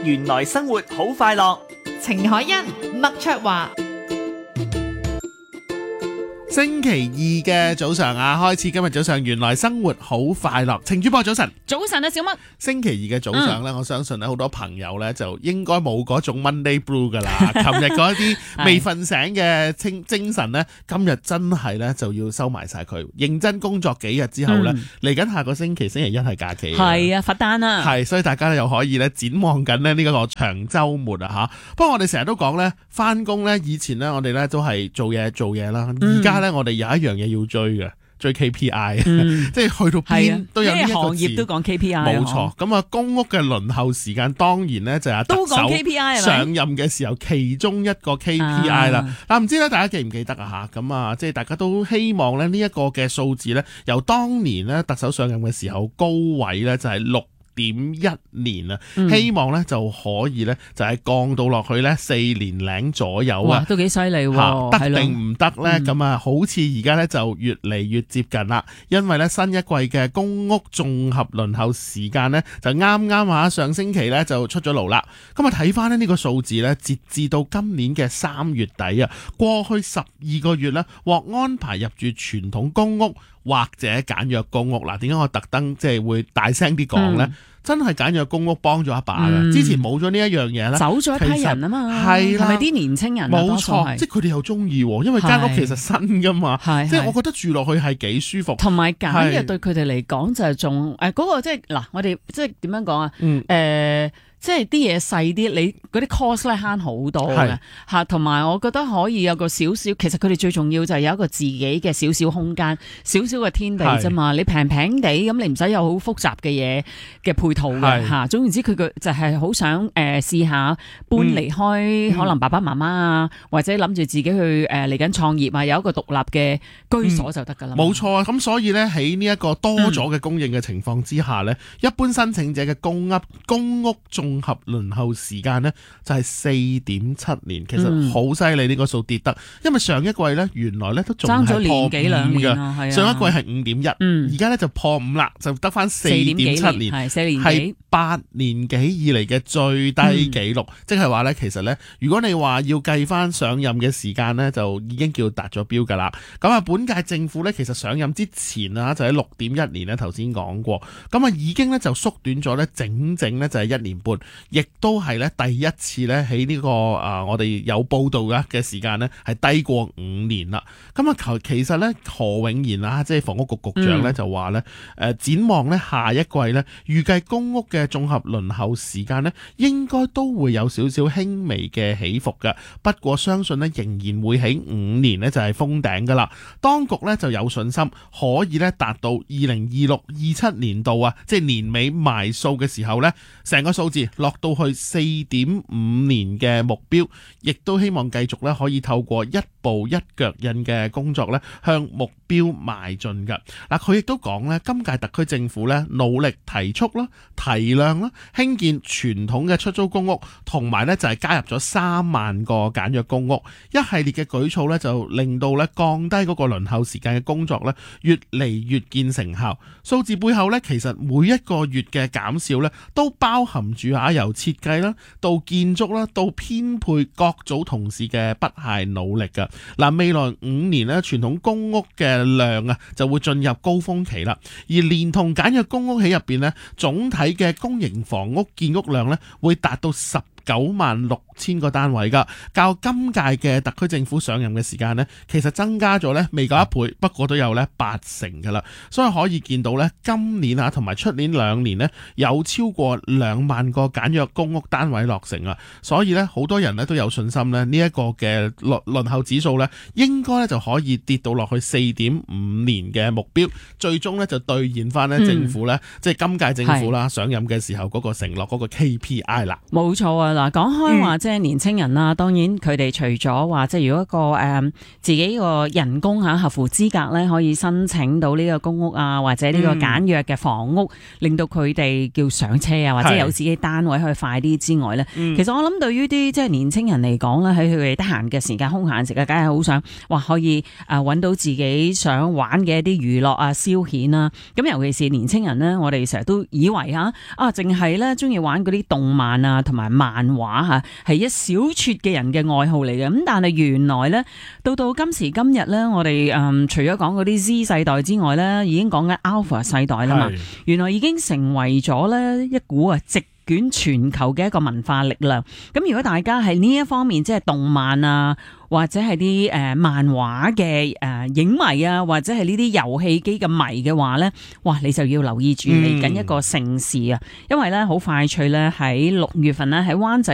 原來生活好快樂。 程海欣、麥卓華。 星期二嘅早上啊，開始今日早上原來生活好快樂。程主播早晨， 早晨啊，小乜？ 星期二嘅早上呢，我相信咧好多朋友呢就應該冇嗰種 Monday Blue 噶啦。琴日嗰啲未瞓醒嘅精神呢，今日真係呢就要收埋晒佢，認真工作幾日之後呢，嚟緊下個星期星期一係假期。 係啊，佛誕啊， 係，所以大家又可以咧展望緊呢個長週末啊嚇。不過我哋成日都講呢，翻工呢，以前呢，我哋呢都係做嘢啦，而家呢，我哋有一樣嘢要追嘅，追 KPI，即係去到邊都有呢一個字， 行業都講 KPI， 冇錯。咁啊，公屋嘅輪候時間當然呢，就係特首上任嘅時候其中一個 KPI 啦。嗱，唔知咧大家記唔記得啊嚇？咁啊，即係大家都希望咧呢一個嘅數字咧，由當年咧特首上任嘅時候高位咧就係6.1年啊，希望咧就可以咧就係降到落去咧4年零左右啊， 都幾犀利喎！ 得定唔得咧？咁啊，好似而家咧就越嚟越接近啦，因為咧新一季嘅公屋綜合輪候時間咧就啱啱上星期咧就出咗爐啦。咁啊睇翻呢個數字咧，截至到今年嘅3月底啊，過去12個月咧獲安排入住傳統公屋或者簡約公屋。嗱，點解我特登即係會大聲啲講咧？真係簡約公屋幫咗一把嘅，之前冇咗呢一樣嘢咧， 走咗一批人啊嘛， 係啦， 係咪啲年青人？ 冇錯，即係佢哋又中意，因為間屋其實新噶嘛，即係我覺得住落去係幾舒服， 同埋簡約對佢哋嚟講就係仲嗰個即係嗱，我哋即係點樣講啊？即係啲嘢細啲，你嗰啲 cost 咧慳好多嘅嚇，同埋我覺得可以有個少少，其實佢哋最重要就係有一個自己嘅少少空間、少少嘅天地啫嘛。你平平地咁，你唔使有好複雜嘅嘢嘅配套嘅嚇。總言之，佢就係好想試下搬離開可能爸爸媽媽啊，或者諗住自己去嚟緊創業啊，有一個獨立嘅居所就得㗎啦。 冇錯啊！咁所以咧喺呢一個多咗嘅供應嘅情況之下咧，一般申請者嘅公屋綜合輪候時間呢就係4.7年，其實好犀利呢個數跌得，因為上一季呢原來呢都仲係破5嘅，上一季係5.1，而家呢就破5啦，就得翻4.7年，係8年幾以嚟嘅最低紀錄，即係話呢，其實呢，如果你話要計翻上任嘅時間呢，就已經叫達咗標噶啦。咁啊，本屆政府呢，其實上任之前啊，就喺6.1年呢頭先講過，咁啊已經呢就縮短咗呢整整呢就係1年半。亦都係咧第一次咧喺呢個我哋有報道嘅時間咧係低過5年啦。咁啊其實咧何永賢啊，即係房屋局局長咧就話咧展望咧下一季咧預計公屋嘅綜合輪候時間咧應該都會有少少輕微嘅起伏嘅。不過相信咧仍然會喺5年咧就係封頂噶啦。當局咧就有信心可以咧達到2026-27年度啊，即係年尾埋數嘅時候咧，成個數字落到去4.5年嘅目標，亦都希望繼續咧可以透過一步一腳印嘅工作咧向目標邁進㗎。嗱，佢亦都講咧，今屆特區政府咧努力提速啦、提量啦，興建傳統嘅出租公屋，同埋咧就係加入咗3萬個簡約公屋，一系列嘅舉措咧就令到咧降低嗰個輪候時間嘅工作咧越嚟越見成效。數字背後咧其實每一個月嘅減少咧都包含住由設計啦到建築啦到編配各組同事嘅不懈努力㗎。嗱，未來5年咧傳統公屋嘅量啊就會進入高峰期啦，而連同簡約公屋喺入邊咧，總體嘅公營房屋建屋量咧會達到96000個單位㗎，較今屆嘅特區政府上任嘅時間呢，其實增加咗呢未夠1倍，不過都有呢8成㗎啦。所以可以見到呢，今年啊同埋出年2年呢，有超過2萬個簡約公屋單位落成啊。所以呢，好多人呢都有信心呢，呢一個嘅輪候指數呢，應該呢就可以跌到落去4.5年嘅目標，最終呢就兌現翻呢政府呢，即係今屆政府啦上任嘅時候嗰個承諾嗰個 KPI 啦。 冇錯啊！ 嗱，講開話即係年青人啦，當然佢哋除咗話即係如果一個自己個人工合乎資格咧，可以申請到呢個公屋啊，或者呢個簡約嘅房屋，令到佢哋叫上車啊，或者有自己單位可以快啲之外咧，其實我諗對於啲即係年青人嚟講咧，喺佢哋得閒嘅時間、空閒時間，梗係好想可以揾到自己想玩嘅一啲娛樂啊、消遣啦。咁尤其是年青人咧，我哋成日都以為淨係咧中意玩嗰啲動漫啊同埋漫畫嚇，係一小撮嘅人嘅愛好嚟嘅。咁但係原來咧，到今時今日咧，我哋除咗講嗰啲 Z 世代之外咧，已經講緊 Alpha 世代啦嘛。原來已經成為咗咧一股直捲全球嘅一個文化力量。咁如果大家喺呢一方面，即係動漫啊，或者係啲漫畫嘅影迷啊，或者係呢啲遊戲機嘅迷嘅話咧，哇！你就要留意住嚟緊一個盛事啊，因為咧好快脆咧喺6月份咧喺灣仔